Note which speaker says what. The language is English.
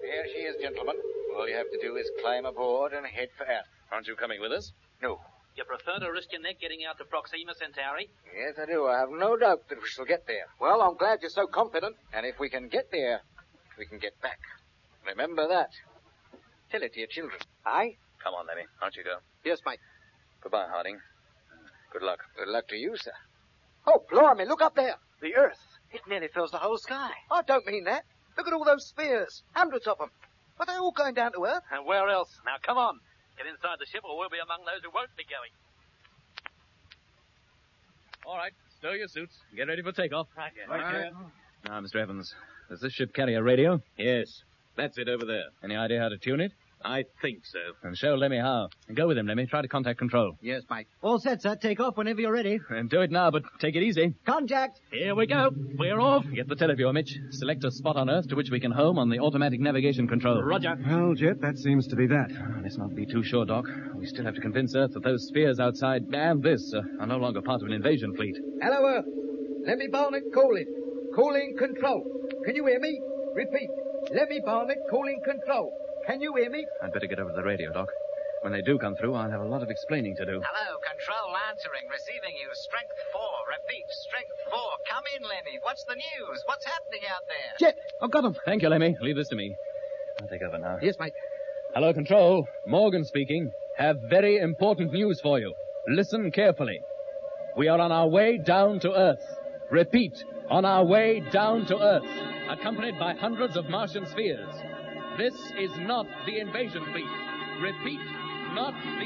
Speaker 1: Here she is, gentlemen. All you have to do is climb aboard and head for Earth.
Speaker 2: Aren't you coming with us?
Speaker 1: No.
Speaker 3: You prefer to risk your neck getting out to Proxima Centauri?
Speaker 1: Yes, I do. I have no doubt that we shall get there.
Speaker 4: Well, I'm glad you're so confident.
Speaker 1: And if we can get there, we can get back. Remember that. Tell it to your children.
Speaker 4: Aye?
Speaker 2: Come on, Lemmy. Aren't you go?
Speaker 4: Yes, mate.
Speaker 2: Goodbye, Harding. Good luck.
Speaker 1: Good luck to you, sir.
Speaker 4: Oh, blimey, look up there.
Speaker 1: The Earth. It nearly fills the whole sky.
Speaker 4: I don't mean that. Look at all those spheres. Hundreds of them. Are they all going down to Earth?
Speaker 3: And where else? Now, come on. Get inside the ship or we'll be among those who won't be going.
Speaker 2: All right. Stow your suits. Get ready for takeoff.
Speaker 3: Right.
Speaker 2: Now, Mr. Evans, does this ship carry a radio?
Speaker 5: Yes. That's it over there.
Speaker 2: Any idea how to tune it?
Speaker 5: I think so.
Speaker 2: And show Lemmy how. And go with him, Lemmy. Try to contact control.
Speaker 4: Yes, mate.
Speaker 6: All set, sir. Take off whenever you're ready.
Speaker 2: And do it now, but take it easy.
Speaker 6: Contact.
Speaker 2: Here we go. We're off. Get the televiewer, Mitch. Select a spot on Earth to which we can home on the automatic navigation control.
Speaker 3: Roger.
Speaker 7: Well, Jet, that seems to be that.
Speaker 2: Let's not be too sure, Doc. We still have to convince Earth that those spheres outside and this are no longer part of an invasion fleet.
Speaker 4: Hello, Earth. Lemmy Barnett calling. Calling control. Can you hear me? Repeat. Lemmy Barnett calling control. Can you hear me?
Speaker 2: I'd better get over to the radio, Doc. When they do come through, I'll have a lot of explaining to do.
Speaker 8: Hello, control answering, receiving you. Strength 4. Repeat, strength 4. Come in, Lemmy. What's the news? What's happening out there?
Speaker 4: Jet, I've got him.
Speaker 2: Thank you, Lemmy. Leave this to me. I'll take over now.
Speaker 4: Yes, mate.
Speaker 2: Hello, Control. Morgan speaking. Have very important news for you. Listen carefully. We are on our way down to Earth. Repeat, on our way down to Earth, accompanied by hundreds of Martian spheres. This is not the invasion fleet. Repeat, not the